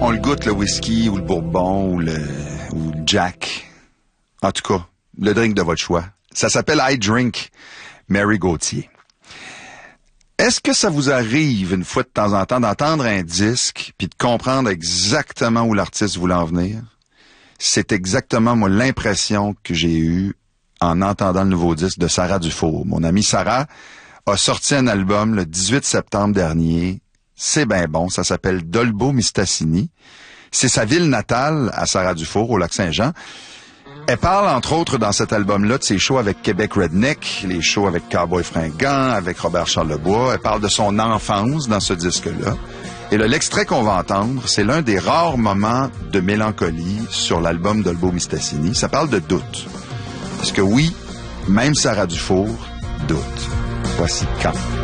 on le goûte, le whisky ou le bourbon ou le Jack. En tout cas, le drink de votre choix. Ça s'appelle I Drink Mary Gauthier. Est-ce que ça vous arrive une fois de temps en temps d'entendre un disque puis de comprendre exactement où l'artiste voulait en venir? C'est exactement, moi, l'impression que j'ai eue en entendant le nouveau disque de Sarah Dufour. Mon amie Sarah a sorti un album le 18 septembre dernier. C'est bien bon, ça s'appelle Dolbeau-Mistassini. C'est sa ville natale à Sarah Dufour, au Lac-Saint-Jean. Elle parle, entre autres, dans cet album-là, de ses shows avec Québec Redneck, les shows avec Cowboy Fringant, avec Robert Charlebois. Elle parle de son enfance dans ce disque-là. Et l'extrait qu'on va entendre, c'est l'un des rares moments de mélancolie sur l'album Dolbeau-Mistassini. Ça parle de doute. Parce que oui, même Sarah Dufour doute. Voici Quand.